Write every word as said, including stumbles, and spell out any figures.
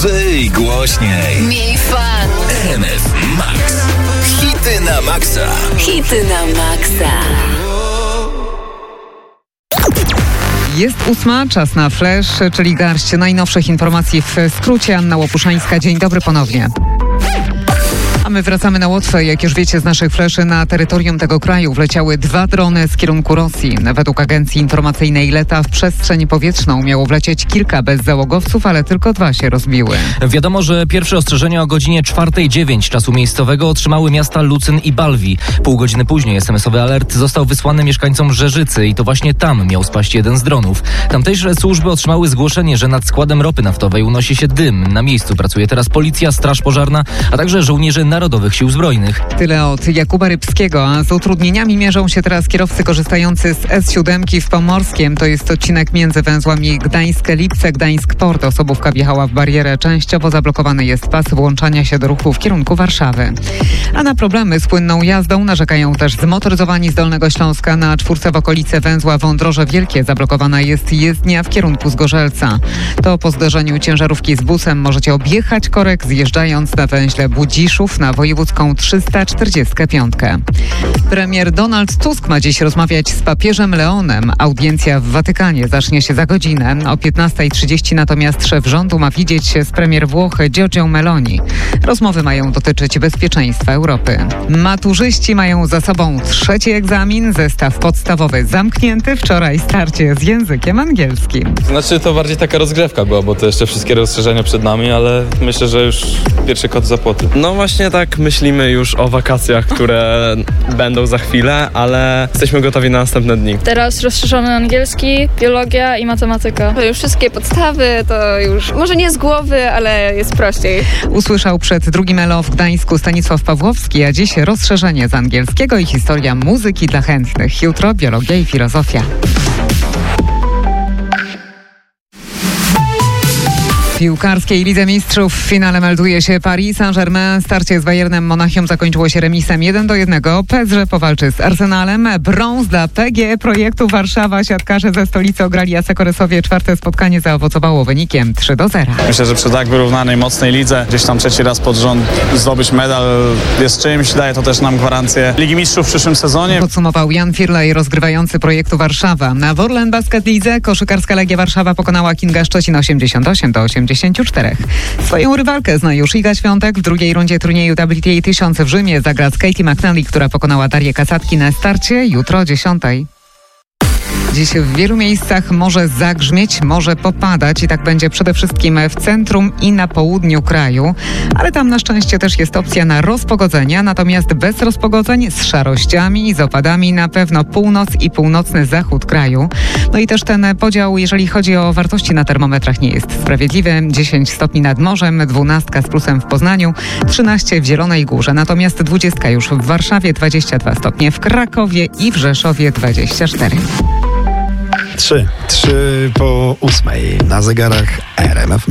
Wyj głośniej. Miej fan. R M F Max. Hity na maksa. Hity na maksa. Jest ósma, czas na flash, czyli garść najnowszych informacji w skrócie. Anna Łopuszańska, dzień dobry ponownie. A my wracamy na Łotwę. Jak już wiecie z naszych fleszy, na terytorium tego kraju wleciały dwa drony z kierunku Rosji. Według agencji informacyjnej Leta w przestrzeń powietrzną miało wlecieć kilka bezzałogowców, ale tylko dwa się rozbiły. Wiadomo, że pierwsze ostrzeżenia o godzinie czwartej dziewięć czasu miejscowego otrzymały miasta Lucyn i Balwi. Pół godziny później es em esowy alert został wysłany mieszkańcom Żerzycy i to właśnie tam miał spaść jeden z dronów. Tamtejsze służby otrzymały zgłoszenie, że nad składem ropy naftowej unosi się dym. Na miejscu pracuje teraz policja, straż pożarna, a także żołnierze Narodowych Sił Zbrojnych. Tyle od Jakuba Rybskiego, a z utrudnieniami mierzą się teraz kierowcy korzystający z es siedem w Pomorskiem. To jest odcinek między węzłami Gdańsk-Lipce, Gdańsk-Port. Osobówka wjechała w barierę. Częściowo zablokowany jest pas włączania się do ruchu w kierunku Warszawy. A na problemy z płynną jazdą narzekają też zmotoryzowani z Dolnego Śląska. Na czwórce w okolice węzła Wądroże Wielkie zablokowana jest jezdnia w kierunku Zgorzelca. To po zderzeniu ciężarówki z busem możecie objechać korek, zjeżdżając na węźle Budziszów na wojewódzką trzysta czterdzieści pięć. Premier Donald Tusk ma dziś rozmawiać z papieżem Leonem. Audiencja w Watykanie zacznie się za godzinę. O piętnasta trzydzieści natomiast szef rządu ma widzieć się z premier Włoch Giorgią Meloni. Rozmowy mają dotyczyć bezpieczeństwa Europy. Maturzyści mają za sobą trzeci egzamin. Zestaw podstawowy zamknięty. Wczoraj starcie z językiem angielskim. Znaczy to bardziej taka rozgrzewka była, bo to jeszcze wszystkie rozszerzenia przed nami, ale myślę, że już pierwszy kot za płoty. No właśnie tak myślimy już o wakacjach, które będą za chwilę, ale jesteśmy gotowi na następne dni. Teraz rozszerzony angielski, biologia i matematyka. To już wszystkie podstawy, to już może nie z głowy, ale jest prościej. Usłyszał przed drugim Elo w Gdańsku Stanisław Pawłowski, a dziś rozszerzenie z angielskiego i historia muzyki dla chętnych. Jutro biologia i filozofia. W piłkarskiej Lidze Mistrzów w finale melduje się Paris Saint-Germain. Starcie z Bayernem Monachium zakończyło się remisem jeden do jednego. P S G powalczy z Arsenalem. Brąz dla P G Projektu Warszawa. Siatkarze ze stolicy ograli Asekoresowie. Czwarte spotkanie zaowocowało wynikiem trzy do zera. Myślę, że przy tak wyrównanej, mocnej lidze gdzieś tam trzeci raz pod rząd zdobyć medal jest czymś. Daje to też nam gwarancję Ligi Mistrzów w przyszłym sezonie. Podsumował Jan Firlej, rozgrywający Projektu Warszawa. Na Worlen Basket Lidze koszykarska Legia Warszawa pokonała Kinga Szczecin osiemdziesiąt osiem do osiemdziesięciu czterech. Swoją rywalkę zna już Iga Świątek. W drugiej rundzie turnieju W T A tysiąc w Rzymie zagra z Katie McNally, która pokonała Darię Kasatki na starcie jutro o dziesiątej. Dziś w wielu miejscach może zagrzmieć, może popadać i tak będzie przede wszystkim w centrum i na południu kraju, ale tam na szczęście też jest opcja na rozpogodzenia, natomiast bez rozpogodzeń z szarościami i z opadami na pewno północ i północny zachód kraju. No i też ten podział, jeżeli chodzi o wartości na termometrach, nie jest sprawiedliwy. dziesięć stopni nad morzem, dwanaście z plusem w Poznaniu, trzynaście w Zielonej Górze, natomiast dwadzieścia już w Warszawie, dwadzieścia dwa stopnie w Krakowie i w Rzeszowie dwadzieścia cztery. Trzy. Trzy po ósmej. Na zegarach R M F Max.